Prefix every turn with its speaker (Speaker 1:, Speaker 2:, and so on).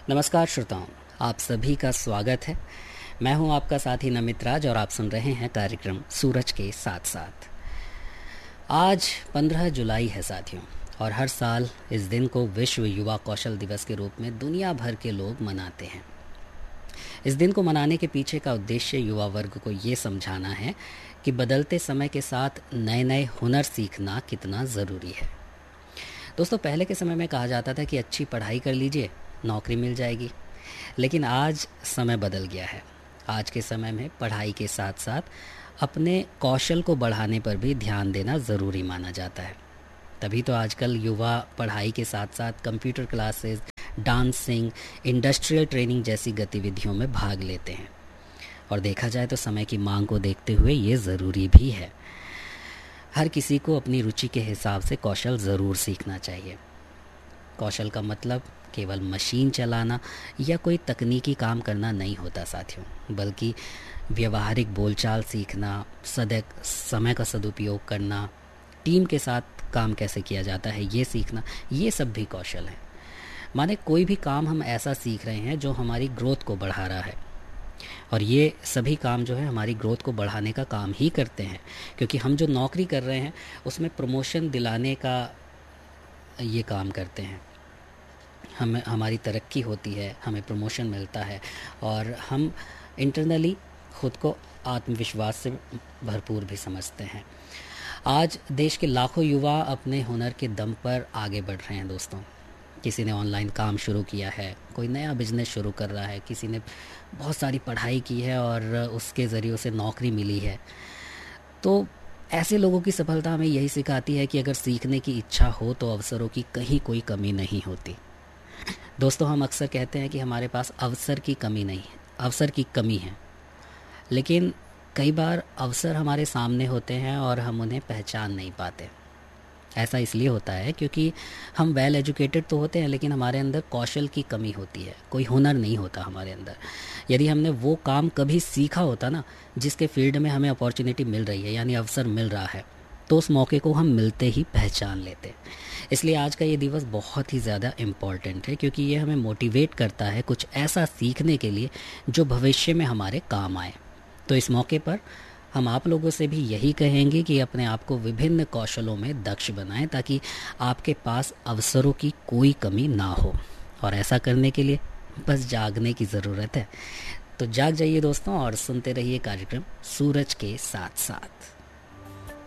Speaker 1: नमस्कार श्रोताओं, आप सभी का स्वागत है। मैं हूं आपका साथी नमित राज और आप सुन रहे हैं कार्यक्रम सूरज के साथ साथ। आज 15 जुलाई है साथियों, और हर साल इस दिन को विश्व युवा कौशल दिवस के रूप में दुनिया भर के लोग मनाते हैं। इस दिन को मनाने के पीछे का उद्देश्य युवा वर्ग को ये समझाना है कि बदलते समय के साथ नए नए हुनर सीखना कितना ज़रूरी है। दोस्तों, पहले के समय में कहा जाता था कि अच्छी पढ़ाई कर लीजिए, नौकरी मिल जाएगी। लेकिन आज समय बदल गया है। आज के समय में पढ़ाई के साथ साथ अपने कौशल को बढ़ाने पर भी ध्यान देना ज़रूरी माना जाता है। तभी तो आजकल युवा पढ़ाई के साथ साथ computer classes, dancing, industrial training जैसी गतिविधियों में भाग लेते हैं। और देखा जाए तो समय की मांग को देखते हुए ये ज़रूरी भी है। हर किसी को अपनी रुचि के हिसाब से कौशल ज़रूर सीखना चाहिए। कौशल का मतलब केवल मशीन चलाना या कोई तकनीकी काम करना नहीं होता साथियों, बल्कि व्यवहारिक बोलचाल सीखना, समय का सदुपयोग करना, टीम के साथ काम कैसे किया जाता है ये सीखना, ये सब भी कौशल है। माने कोई भी काम हम ऐसा सीख रहे हैं जो हमारी ग्रोथ को बढ़ा रहा है, और ये सभी काम जो है हमारी ग्रोथ को बढ़ाने का काम ही करते हैं। क्योंकि हम जो नौकरी कर रहे हैं उसमें प्रमोशन दिलाने का ये काम करते हैं। हमारी तरक्की होती है, हमें प्रमोशन मिलता है और हम इंटरनली खुद को आत्मविश्वास से भरपूर भी समझते हैं। आज देश के लाखों युवा अपने हुनर के दम पर आगे बढ़ रहे हैं दोस्तों। किसी ने ऑनलाइन काम शुरू किया है, कोई नया बिजनेस शुरू कर रहा है, किसी ने बहुत सारी पढ़ाई की है और उसके ज़रिए उसे नौकरी मिली है। तो ऐसे लोगों की सफलता हमें यही सिखाती है कि अगर सीखने की इच्छा हो तो अवसरों की कहीं कोई कमी नहीं होती। दोस्तों, हम अक्सर कहते हैं कि हमारे पास अवसर की कमी नहीं है, अवसर की कमी है। लेकिन कई बार अवसर हमारे सामने होते हैं और हम उन्हें पहचान नहीं पाते। ऐसा इसलिए होता है क्योंकि हम वेल एजुकेटेड तो होते हैं, लेकिन हमारे अंदर कौशल की कमी होती है, कोई हुनर नहीं होता हमारे अंदर। यदि हमने वो काम कभी सीखा होता ना, जिसके फील्ड में हमें अपॉर्चुनिटी मिल रही है, यानी अवसर मिल रहा है, तो उस मौके को हम मिलते ही पहचान लेते। इसलिए आज का ये दिवस बहुत ही ज़्यादा इम्पॉर्टेंट है, क्योंकि ये हमें मोटिवेट करता है कुछ ऐसा सीखने के लिए जो भविष्य में हमारे काम आए। तो इस मौके पर हम आप लोगों से भी यही कहेंगे कि अपने आप को विभिन्न कौशलों में दक्ष बनाएं, ताकि आपके पास अवसरों की कोई कमी ना हो। और ऐसा करने के लिए बस जागने की ज़रूरत है। तो जाग जाइए दोस्तों और सुनते रहिए कार्यक्रम सूरज के साथ साथ।